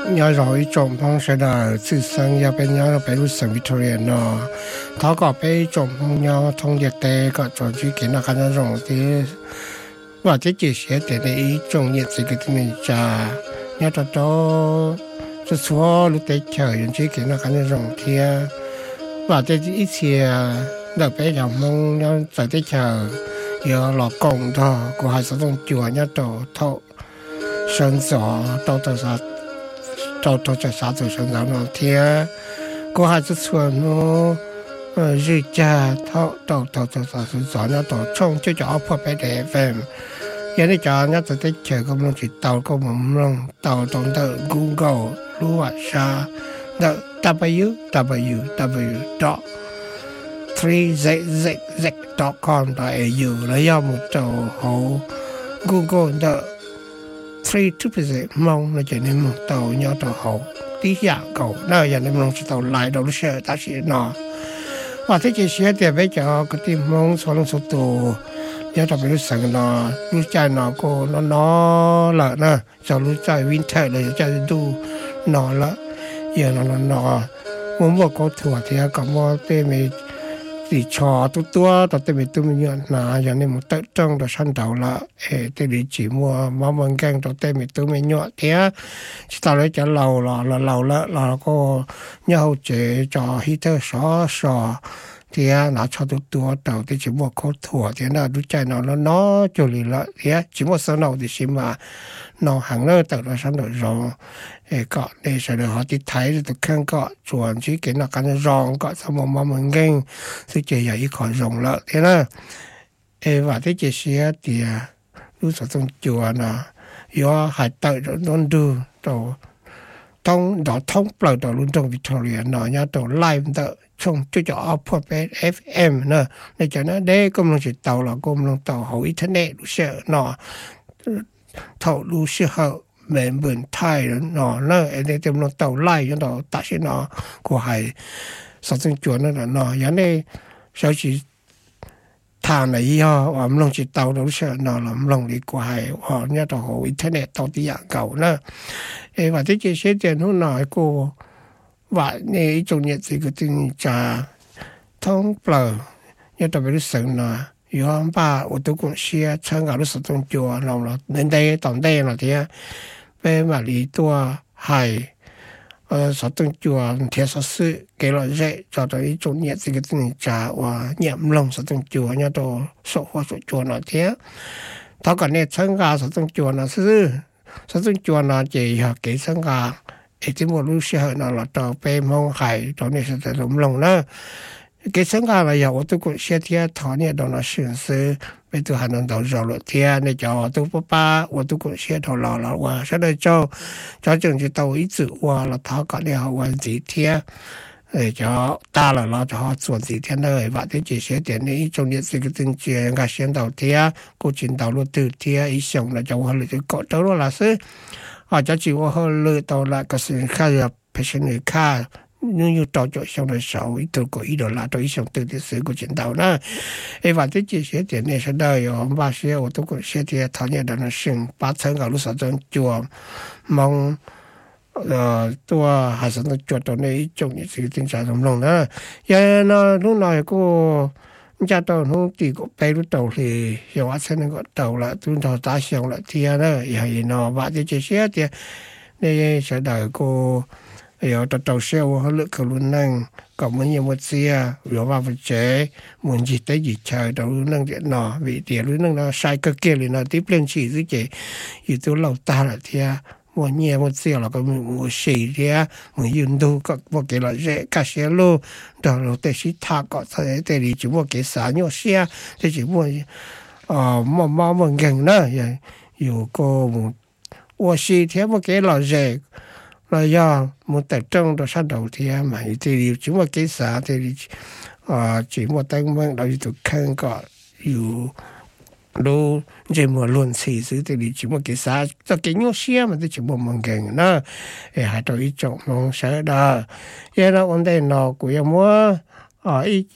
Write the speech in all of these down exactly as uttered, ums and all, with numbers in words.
nhớ rồi trộm phong sẽ là tự sang ya bên nhớ bên lúc sang Victoria nó tháo có bên trộm phong nhớ thông nhiệt tệ có trộm chỉ kiến là khán giả rộng thì và cái chỉ sẽ để để trộm nhiệt gì cái này cha nhớ cho đó cho số lúc tết chờ những chỉ kiến là khán giả rộng thì và cái ít thì đợt bên làm mong nhớ tại tết chờ giờ lọ công thôi của hai số đông chùa nhớ tổ thọ sân gió tổ tổ sa tổ tổ cho sa tổ sân gió nó thì có hai số xuân nó rì cha thọ tổ tổ tổ sa sân gió nhớ tổ trong cho cho phật bé để về giờ này cho nhớ tới chơi công long chỉ tàu công mông long tàu tổng tàu Google lúa sa w w w dot three z z z dot com dot a u là do một tàu hộ Google đó three triple z mong là chỉ nên một tàu nhau tàu hộ tí giả cầu đó giờ nên mong tàu lại đầu xe ta sẽ nọ và thế chỉ sẽ để bây giờ cái tim mong số lượng số tàu nhớ tàu bị sẵn nọ lúc chạy nọ cô nó nó là nè sau lúc chạy winter là chạy du nọ là giờ nó nó nọ muốn một con thua thì có một tên mình thì cho tôi tôi tôi tôi tôi mình nhận là giờ này một tết trong đó sanh đầu là ê tôi đi chỉ mua mắm măng canh tôi tôi mình tôi mình nhận thế sau đấy cho lâu là là lâu là là có nhau chế cho heater xóa xóa thì nó cho tôi tôi đầu thì chỉ mua có thua thì nó đút chai nó nó nó cho lì là thế chỉ mua số nào thì xem mà nó hàng nó tự nó sanh đầu rồi có để sẽ được họ đi thấy được khen có chuẩn chỉ cái nó cái rong có sao mà mà mình nghe thì chỉ là ít khỏi rong了thế nè ê và thế chỉ sẽ thì lúc sau trong chùa nè do hải tự nó đưa đồ thông đó thông bờ đồ luôn trong Victoria nó nhá đồ live đó trong cho cho Upper ép em nè để cho nó để công năng chỉ tàu là công năng tàu hậu internet lúc sẽ nó thầu lúc sẽ hậu mình bên Thái nó nó ở đây tìm nó tàu lai cho nó ta sẽ nó của hải sản xuất chuột nó là nó giờ này sau chỉ thằng này ho và mình chỉ tàu đâu sẽ nó là mình đi của hải họ nhớ tàu hồ internet tàu đi dạng cầu nữa và thế chỉ sẽ tiền nó nói cô và này trong nhiệt thì cái tình trạng thông bờ nhớ tàu bị sừng nó有把我都公司参加了十种酒，然后了，人家当地那天被马里多海，呃，十种酒啊，贴上水给了热，找到一种热这个东西加哇，热不冷十种酒，人家都说话说酒那天，他讲呢参加十种酒那是十种酒那就要给参加，一直冇路时候那了到被蒙海，到那是在冷冷呢。cái sinh hoạt là giờ tôi cũng sẽ theo thọ này đó là sự sự bây giờ hành động đầu rồi là theo này cho tôi bố ba tôi cũng sẽ thọ lò là và sau đó cho cho chừng chỉ tàu ít chữ và là thọ cái này họ hoàn gì theo để cho ta là lo cho họ chuẩn gì theo nơi và thế chỉ sẽ tiền này trong những cái tình chuyện cái xem đầu theo cô chiến đầu luôn từ theo ý xong là cho họ lựa có đâu là sự họ cho chỉ họ lựa tàu là cái sự khai là phải sự người khai nếu như trò chuyện xong rồi sau ít tôi có ý đồ là tôi ý xong từ từ sự của chiến đấu đó, ấy và thế chỉ sẽ tiền này sẽ đời ở ba sẽ ở tôi cũng sẽ thì thằng nhà đó là sinh ba tháng ở lúc sau trong chùa mong ờ tôi hay là nó chùa tôi này trong những sự tình trạng trong lòng đó, giờ nó lúc nào cô cha tôi nó chỉ có bay lúc đầu thì hiểu hết sẽ nó đầu là tôi thọ ta xong là thì đó, vậy nó và thế chỉ sẽ thì này sẽ đời cô giờ tàu tàu xe họ lựa cái luôn năng có mấy nhiều một xe rồi vào vật chế muốn gì tới gì chơi tàu luôn năng điện nọ vì tiền luôn năng nó sai cơ kia thì nó tiếp lên chỉ dưới chế thì tôi lâu ta là thì muốn nhiều một xe là có một xì thì muốn dùng đồ có một cái là dễ cả xe lô đó là để xí thà có thể để đi chỉ một cái xả nhỏ xe thì chỉ muốn ờ mà mà mình gần nữa vậy dù có một ô xì theo một cái là dễ là do một tập trung đó sát đầu thì mà thì chỉ một cái xã thì à chỉ một tay mang đầu thì khen cóอยู่ดูchỉ một luận sĩ sự thì chỉ một cái xã cho cái nhau xe mà thì chỉ một mong gần nó để hai đôi ít chọn mong sợ đó giờ nó vấn đề nó của em mua ở ít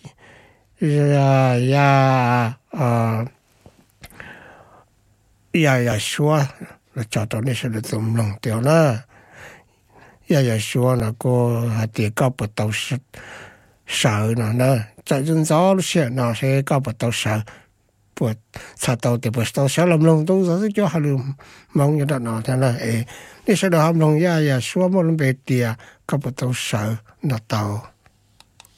ya ya à ya ya xua là cho tao này sẽ được tụm lòng tiêu đó 也也说那个还得搞不到是手呢呢，在人早些那些搞不到手，不查到的不到手，lâm long都是叫还有忙着呢，他那哎，你说的他们也也说我们别的搞不到手那到。